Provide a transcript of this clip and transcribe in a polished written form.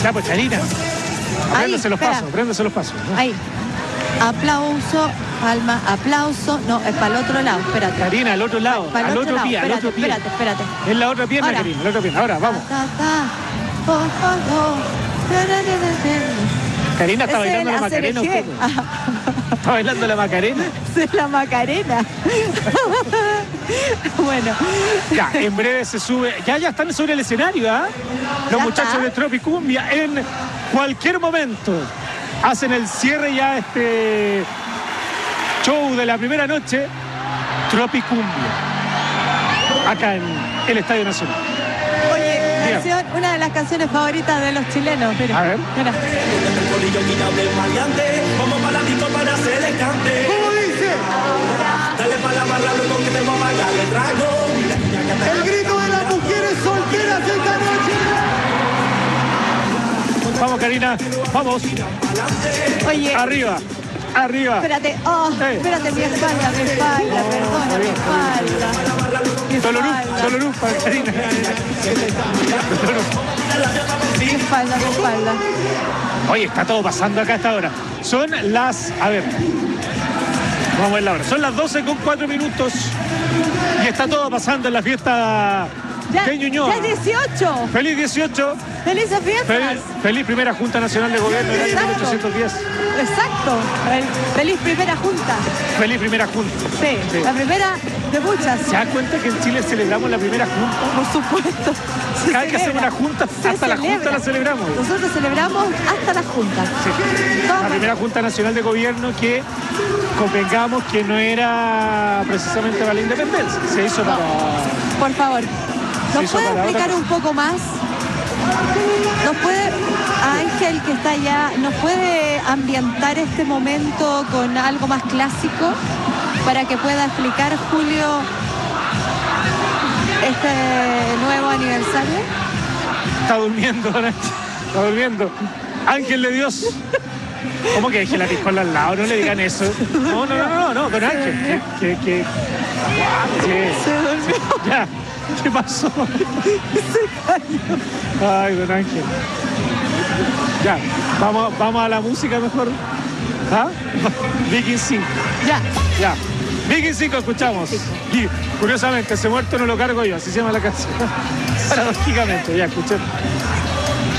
Ya, pues, Karina. Apréndase los pasos, apréndase los pasos. ¿No? Ahí. Aplauso, palma, aplauso. No, es para el otro lado, espérate. Karina, al otro lado, Para al el otro pie, al otro pie. Espérate. Es la otra pierna, Ahora. Karina, la otra pierna. Ahora, vamos. Karina está bailando la Macarena. Usted. ¿Está bailando la Macarena? Es la Macarena. Bueno. Ya, en breve se sube. Ya están sobre el escenario, ¿ah? Los Ya muchachos está. de Tropicumbia en cualquier momento hacen el cierre ya este show de la primera noche. Tropicumbia. Acá en el Estadio Nacional. Oye, una de las canciones favoritas de los chilenos. Mira, A ver. mira. ¿Cómo dice? El grito de las mujeres solteras esta noche. Vamos, Karina, vamos. Oye, Arriba. espérate, espérate, mi espalda, perdona, mi espalda. Solorú para Karina. Mi espalda. Oye, está todo pasando acá a esta hora. Son las... A ver. Vamos a ver la hora. Son las 12:04 y está todo pasando en la fiesta de Ñuñoa. Ya 18. ¡Feliz 18! ¡Felices fiestas! Feliz primera Junta Nacional de Gobierno del año Exacto. 1810. Exacto. Feliz primera junta. Feliz primera Junta. Sí, Sí. la primera de muchas. ¿Se da cuenta que en Chile celebramos la primera Junta? Por supuesto. Se Cada vez que hacemos celebra. una Junta, Se hasta la Junta celebra. la celebramos. Nosotros celebramos hasta la Junta. Sí. Todas La primera maneras. Junta Nacional de Gobierno que convengamos que no era precisamente para la independencia. Se hizo para... Por favor, Se ¿nos hizo puede para otra explicar cosa. un poco más? ¿Nos puede, Ángel que está allá, nos puede ambientar este momento con algo más clásico para que pueda explicar, Julio, este nuevo aniversario? Está durmiendo, Nacho. Está durmiendo. Ángel de Dios. ¿Cómo que deje la piscola al lado? No le digan eso. No, don Ángel. Que... Se durmió. Ya. ¿Qué pasó? Ay, don Ángel. Ya. Vamos a la música mejor. ¿Ah? Viking 5. Ya. Viking 5 escuchamos. Y curiosamente, ese muerto no lo cargo yo, así se llama la canción. Paradójicamente, ya escuché.